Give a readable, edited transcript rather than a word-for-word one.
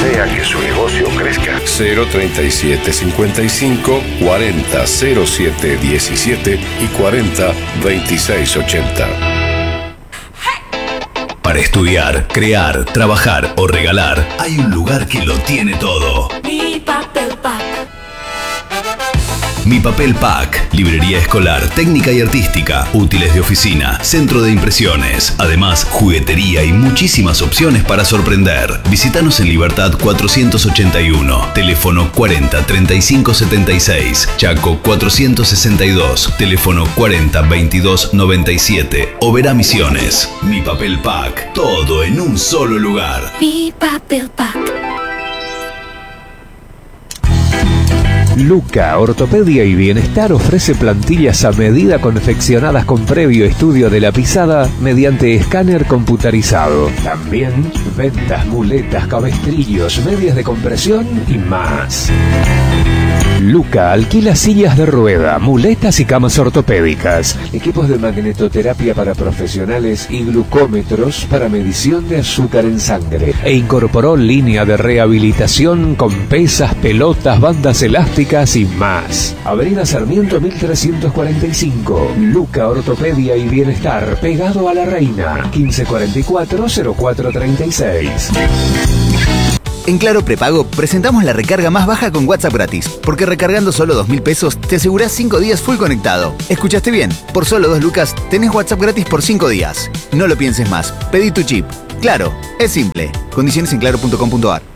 desea que su negocio crezca. 037 55 40 07 17 y 40 26 80. Para estudiar, crear, trabajar o regalar, hay un lugar que lo tiene todo. Mi Papel Pack. Mi Papel Pack, librería escolar, técnica y artística, útiles de oficina, centro de impresiones, además juguetería y muchísimas opciones para sorprender. Visítanos en Libertad 481, teléfono 40 35 76, Chaco 462, teléfono 40 22 97, Oberá Misiones. Mi Papel Pack, todo en un solo lugar. Mi Papel Pack. Luca Ortopedia y Bienestar ofrece plantillas a medida confeccionadas con previo estudio de la pisada mediante escáner computarizado. También ventas, muletas, cabestrillos, medias de compresión y más. Luca alquila sillas de rueda, muletas y camas ortopédicas, equipos de magnetoterapia para profesionales y glucómetros para medición de azúcar en sangre. E incorporó línea de rehabilitación con pesas, pelotas, bandas elásticas y más. Avenida Sarmiento 1345. Luca Ortopedia y Bienestar, pegado a La Reina. 1544-0436. En Claro Prepago presentamos la recarga más baja con WhatsApp gratis, porque recargando solo 2.000 pesos te asegurás 5 días full conectado. ¿Escuchaste bien? Por solo 2 lucas tenés WhatsApp gratis por 5 días. No lo pienses más, pedí tu chip. Claro, es simple. Condiciones en claro.com.ar.